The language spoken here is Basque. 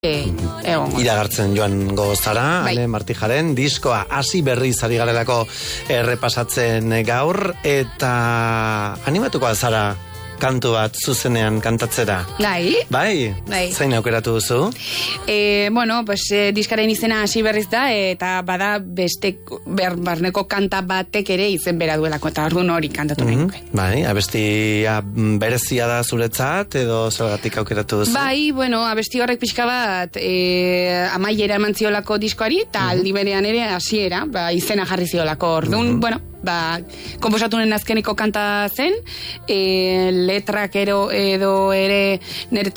Iragartzen joan gozara, Bai. Ale Martijaren, diskoa hasi berriz ari garelako errepasatzen gaur, eta animatuko alzara kantu bat zuzenean kantatzera. Bai. Zain aukeratu duzu? Diskaren izena hasi berriz da, eta bada beste barneko kanta batek ere izen bera duelako, eta orduan hori kantatu nahi nuke. Bai, abestia berezia da zuretzat, edo zergatik aukeratu duzu? Bai, abesti horrek pixka bat amaiera eman ziolako diskoari, eta aldi berean ere hasiera, izena jarri ziolako. Orduan, komposatunen azkeniko kanta zen, letrak edo ere